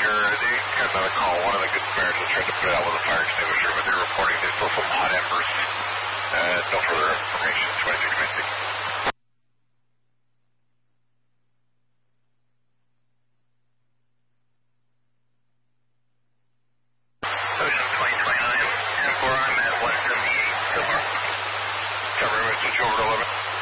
they got another call. One of the good Samaritans tried to put it out with a fire extinguisher, but they're reporting there's still some hot embers. No further information. 2626. Ocean 2029, 10-4, I'm at 178, Silver. Cover image, switch over to 11.